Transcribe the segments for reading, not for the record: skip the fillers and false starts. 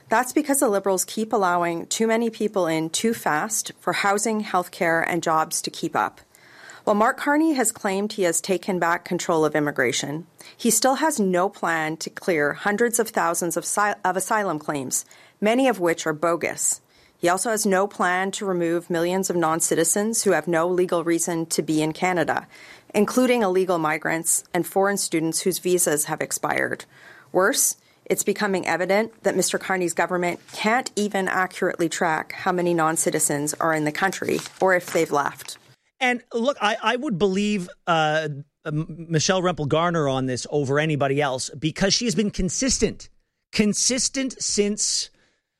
That's because the Liberals keep allowing too many people in too fast for housing, healthcare, and jobs to keep up. While Mark Carney has claimed he has taken back control of immigration, he still has no plan to clear hundreds of thousands of asylum claims, many of which are bogus. He also has no plan to remove millions of non-citizens who have no legal reason to be in Canada, including illegal migrants and foreign students whose visas have expired. Worse, it's becoming evident that Mr. Carney's government can't even accurately track how many non-citizens are in the country or if they've left. And look, I would believe Michelle Rempel-Garner on this over anybody else because she's been consistent since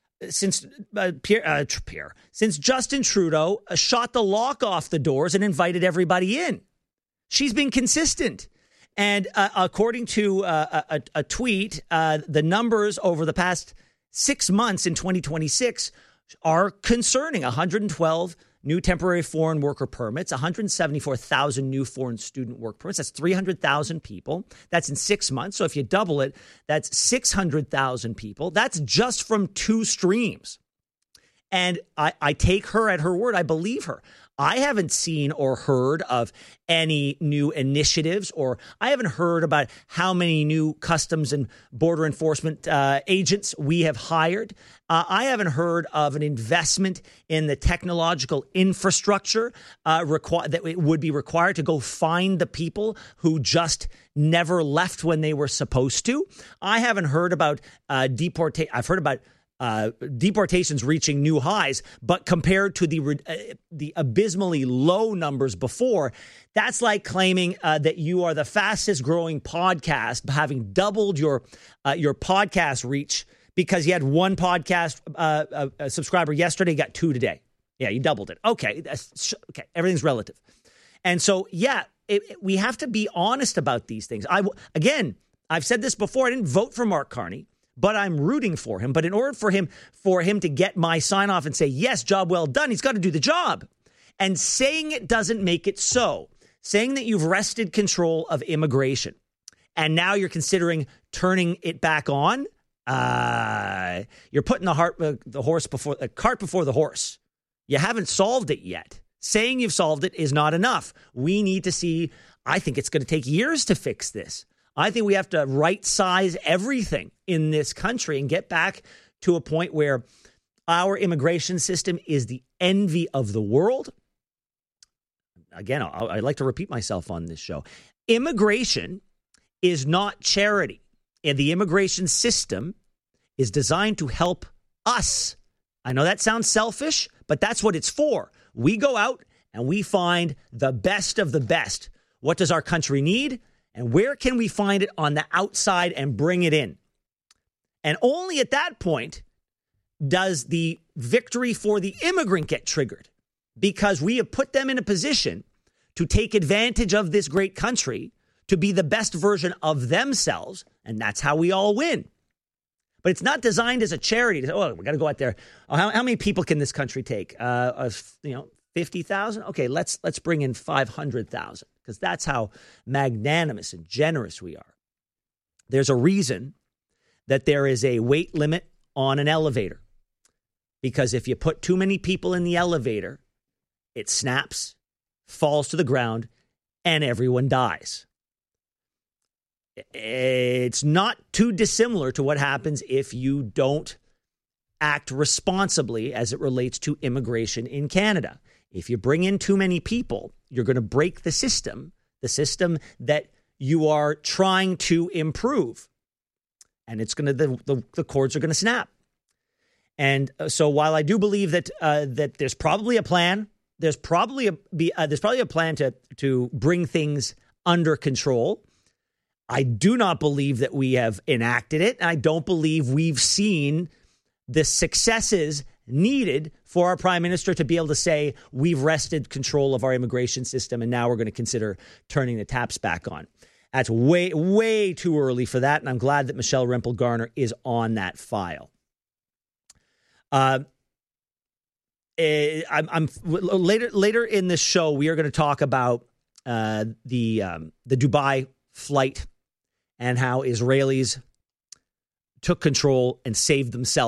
Justin Trudeau shot the lock off the doors and invited everybody in. She's been consistent. And according to a tweet, the numbers over the past 6 months in 2026 are concerning. 112 new temporary foreign worker permits, 174,000 new foreign student work permits. That's 300,000 people. That's in 6 months. So if you double it, that's 600,000 people. That's just from 2 streams. And I take her at her word. I believe her. I haven't seen or heard of any new initiatives, or I haven't heard about how many new customs and border enforcement agents we have hired. I haven't heard of an investment in the technological infrastructure that it would be required to go find the people who just never left when they were supposed to. I haven't heard about deportation. I've heard about deportations reaching new highs, but compared to the abysmally low numbers before, that's like claiming that you are the fastest growing podcast, having doubled your podcast reach because you had one podcast subscriber yesterday, got 2 today. Yeah, you doubled it. Okay, okay, everything's relative, and so we have to be honest about these things. I've said this before. I didn't vote for Mark Carney, but I'm rooting for him. But in order for him to get my sign off and say, yes, job well done, he's got to do the job. And saying it doesn't make it so. Saying that you've wrested control of immigration and now you're considering turning it back on, you're putting the cart before the horse. You haven't solved it yet. Saying you've solved it is not enough. We need to see, I think it's going to take years to fix this. I think we have to right size everything in this country and get back to a point where our immigration system is the envy of the world. Again, I'd like to repeat myself on this show. Immigration is not charity, and the immigration system is designed to help us. I know that sounds selfish, but that's what it's for. We go out and we find the best of the best. What does our country need? And where can we find it on the outside and bring it in? And only at that point does the victory for the immigrant get triggered, because we have put them in a position to take advantage of this great country to be the best version of themselves. And that's how we all win. But it's not designed as a charity. We got to go out there. How many people can this country take? 50,000? Okay, let's bring in 500,000. Because that's how magnanimous and generous we are. There's a reason that there is a weight limit on an elevator. Because if you put too many people in the elevator, it snaps, falls to the ground, and everyone dies. It's not too dissimilar to what happens if you don't act responsibly as it relates to immigration in Canada. If you bring in too many people, you're going to break the system that you are trying to improve. And it's going to the cords are going to snap. And so while I do believe that there's probably a plan, there's probably a plan to bring things under control. I do not believe that we have enacted it. And I don't believe we've seen the successes needed for our prime minister to be able to say we've wrested control of our immigration system and now we're going to consider turning the taps back on. That's way, way too early for that. And I'm glad that Michelle Rempel-Garner is on that file. Later in this show, we are going to talk about the Dubai flight and how Israelis took control and saved themselves.